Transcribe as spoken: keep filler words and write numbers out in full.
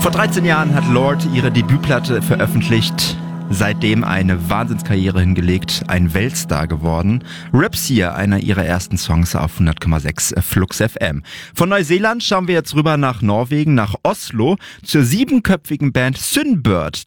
Vor dreizehn Jahren hat Lorde ihre Debütplatte veröffentlicht. Seitdem eine Wahnsinnskarriere hingelegt, ein Weltstar geworden. Rapsia, einer ihrer ersten Songs auf hundert Komma sechs Flux F M. Von Neuseeland schauen wir jetzt rüber nach Norwegen, nach Oslo, zur siebenköpfigen Band Synbird.